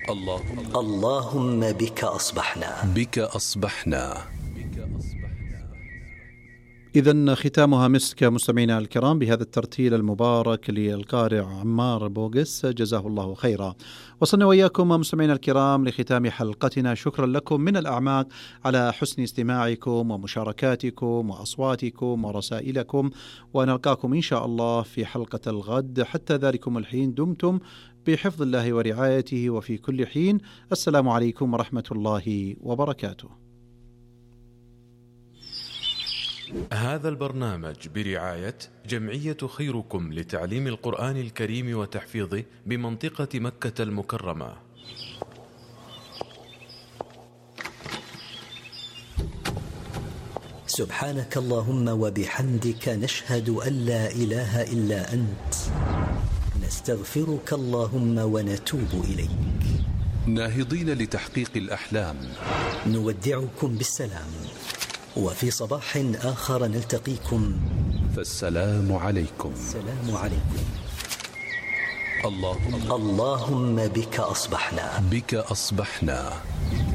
اللهم بك أصبحنا. إذن ختامها مسك مستمعينا الكرام بهذا الترتيل المبارك للقارئ عمار بوغس جزاه الله خيرا. وصلنا وإياكم مستمعينا الكرام لختام حلقتنا. شكرا لكم من الأعماق على حسن استماعكم ومشاركاتكم وأصواتكم ورسائلكم، ونلقاكم إن شاء الله في حلقة الغد. حتى ذلكم الحين دمتم بحفظ الله ورعايته وفي كل حين. السلام عليكم ورحمة الله وبركاته. هذا البرنامج برعاية جمعية خيركم لتعليم القرآن الكريم وتحفيظه بمنطقة مكة المكرمة. سبحانك اللهم وبحمدك نشهد أن لا إله إلا أنت، نستغفرك اللهم ونتوب إليك. ناهضين لتحقيق الأحلام نودعكم بالسلام، وفي صباح آخر نلتقيكم، فالسلام عليكم. السلام عليكم. اللهم بك أصبحنا.